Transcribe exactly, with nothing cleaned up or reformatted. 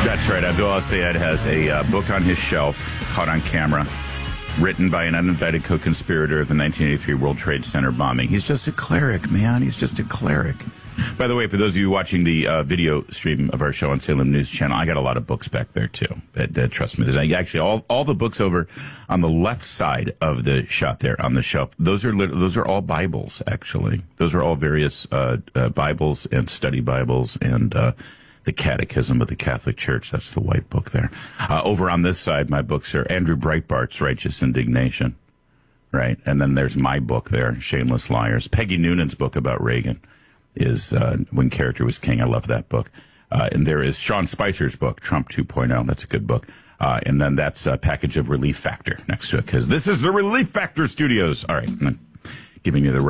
That's right. Abdul Al-Sayed has a uh, book on his shelf, caught on camera, written by an uninvited co-conspirator of the nineteen eighty-three World Trade Center bombing. He's just a cleric, man. He's just a cleric. By the way, for those of you watching the uh, video stream of our show on Salem News Channel, I got a lot of books back there, too. But, uh, trust me, there's actually all, all the books over on the left side of the shot there on the shelf. Those are lit- those are all Bibles, actually. Those are all various uh, uh, Bibles and study Bibles and uh, the Catechism of the Catholic Church. That's the white book there. Uh, over on this side, my books are Andrew Breitbart's Righteous Indignation, right? And then there's my book there, Shameless Liars. Peggy Noonan's book about Reagan is uh, When Character Was King. I love that book. Uh, and there is Sean Spicer's book, Trump two point oh. That's a good book. Uh, and then that's a package of Relief Factor next to it, because this is the Relief Factor Studios. All right, I'm giving you the